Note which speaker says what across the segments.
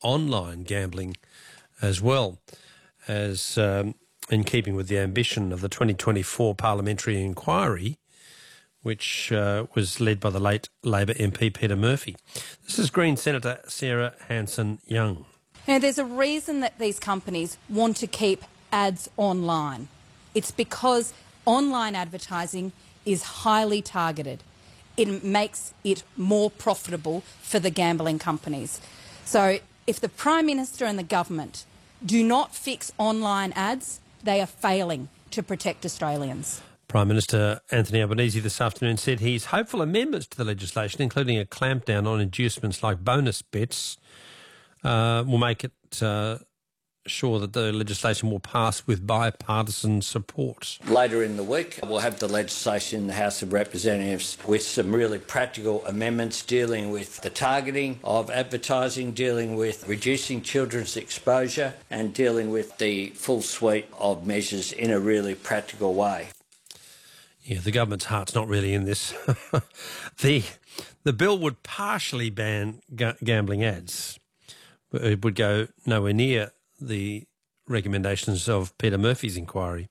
Speaker 1: online gambling as well, as in keeping with the ambition of the 2024 parliamentary inquiry, which was led by the late Labor MP Peter Murphy. This is Green Senator Sarah Hanson-Young.
Speaker 2: Now, there's a reason that these companies want to keep ads online. It's because online advertising is highly targeted. It makes it more profitable for the gambling companies. So if the Prime Minister and the government do not fix online ads, they are failing to protect Australians.
Speaker 1: Prime Minister Anthony Albanese this afternoon said he's hopeful amendments to the legislation, including a clampdown on inducements like bonus bets, will make it sure that the legislation will pass with bipartisan support.
Speaker 3: Later in the week, we'll have the legislation in the House of Representatives with some really practical amendments dealing with the targeting of advertising, dealing with reducing children's exposure and dealing with the full suite of measures in a really practical way.
Speaker 1: Yeah, the government's heart's not really in this. The bill would partially ban gambling ads. It would go nowhere near the recommendations of Peter Murphy's inquiry.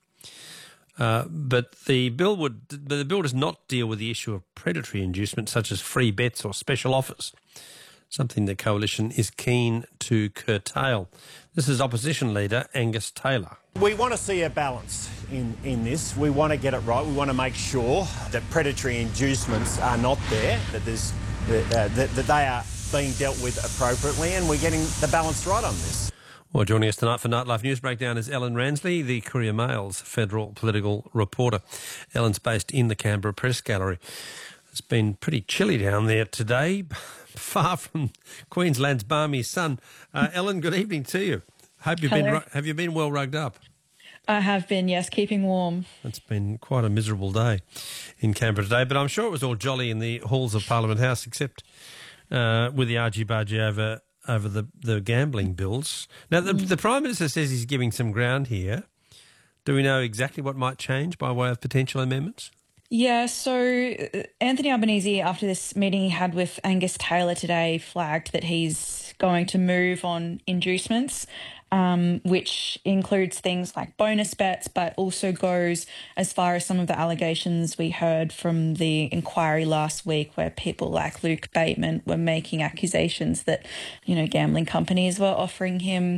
Speaker 1: But the bill does not deal with the issue of predatory inducement such as free bets or special offers, something the Coalition is keen to curtail. This is Opposition Leader Angus Taylor.
Speaker 4: We want to see a balance in this. We want to get it right. We want to make sure that predatory inducements are not there, that they are being dealt with appropriately, and we're getting the balance right on this.
Speaker 1: Well, joining us tonight for Nightlife News Breakdown is Ellen Ransley, the Courier Mail's federal political reporter. Ellen's based in the Canberra Press Gallery. It's been pretty chilly down there today, far from Queensland's balmy sun. Ellen, good evening to you. Have you been well rugged up?
Speaker 5: I have been, yes, keeping warm.
Speaker 1: It's been quite a miserable day in Canberra today, but I'm sure it was all jolly in the halls of Parliament House, except with the argy-bargy over the gambling bills. Now, the Prime Minister says he's giving some ground here. Do we know exactly what might change by way of potential amendments?
Speaker 5: Yeah, so Anthony Albanese, after this meeting he had with Angus Taylor today, flagged that he's going to move on inducements, which includes things like bonus bets, but also goes as far as some of the allegations we heard from the inquiry last week, where people like Luke Bateman were making accusations that, gambling companies were offering him,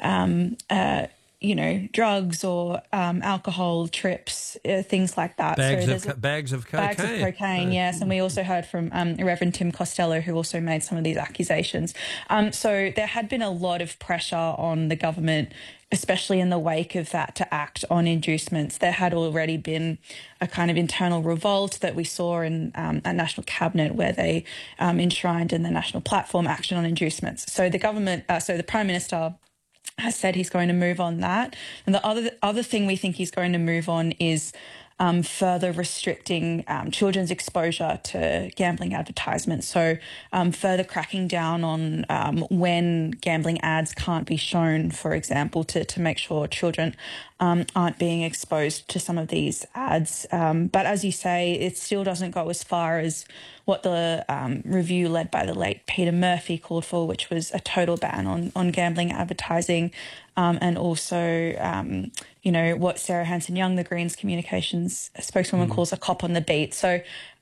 Speaker 5: drugs or alcohol trips, things like that.
Speaker 1: Bags of cocaine.
Speaker 5: Bags of cocaine, yes. And we also heard from Reverend Tim Costello, who also made some of these accusations. So there had been a lot of pressure on the government, especially in the wake of that, to act on inducements. There had already been a kind of internal revolt that we saw in a National Cabinet, where they enshrined in the National Platform action on inducements. So the government, the Prime Minister has said he's going to move on that. And the other thing we think he's going to move on is further restricting children's exposure to gambling advertisements. So further cracking down on when gambling ads can't be shown, for example, to make sure children aren't being exposed to some of these ads. But as you say, it still doesn't go as far as what the review led by the late Peter Murphy called for, which was a total ban on gambling advertising, and also, what Sarah Hanson-Young, the Greens communications spokeswoman, calls a cop on the beat. So,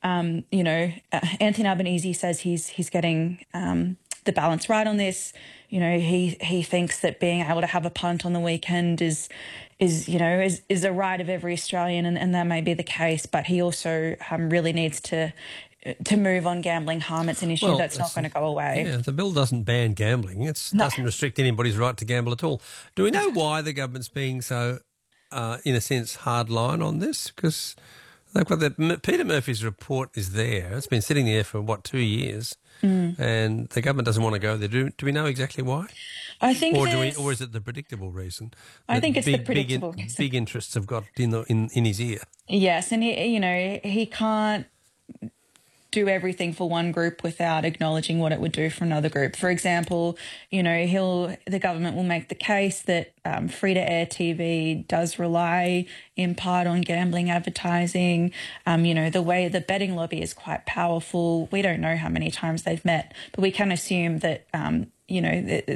Speaker 5: Anthony Albanese says he's getting the balance right on this. He thinks that being able to have a punt on the weekend is a right of every Australian, and that may be the case. But he also really needs to move on gambling harm. It's an issue that's not going to go away.
Speaker 1: Yeah, the bill doesn't ban gambling. It doesn't restrict anybody's right to gamble at all. Do we know why the government's being so, in a sense, hard line on this? Because they've got Peter Murphy's report is there. It's been sitting there for, 2 years? And the government doesn't want to go there. Do we know exactly why?
Speaker 5: I think
Speaker 1: or is it the predictable reason?
Speaker 5: I think it's the predictable reason.
Speaker 1: Big interests have got in his ear.
Speaker 5: Yes, and he can't do everything for one group without acknowledging what it would do for another group. For example, the government will make the case that free-to-air TV does rely in part on gambling advertising. The way the betting lobby is quite powerful. We don't know how many times they've met, but we can assume that